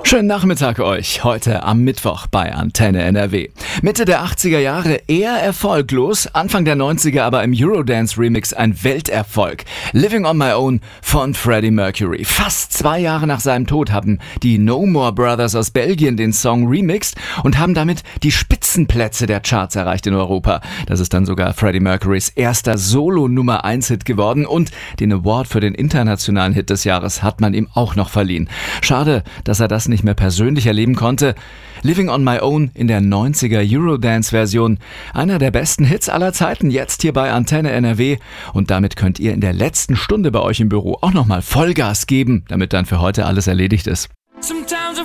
Schönen Nachmittag euch, heute am Mittwoch bei Antenne NRW. Mitte der 80er Jahre eher erfolglos, Anfang der 90er aber im Eurodance-Remix ein Welterfolg. Living on My Own von Freddie Mercury. Fast 2 Jahre nach seinem Tod haben die No More Brothers aus Belgien den Song remixed und haben damit die Spitzenplätze der Charts erreicht in Europa. Das ist dann sogar Freddie Mercurys erster Solo-Nummer-1-Hit geworden und den Award für den internationalen Hit des Jahres hat man ihm auch noch verliehen. Schade, dass er das nicht mehr persönlich erleben konnte. Living on My Own in der 90er Eurodance-Version. Einer der besten Hits aller Zeiten, jetzt hier bei Antenne NRW. Und damit könnt ihr in der letzten Stunde bei euch im Büro auch nochmal Vollgas geben, damit dann für heute alles erledigt ist. Sometimes I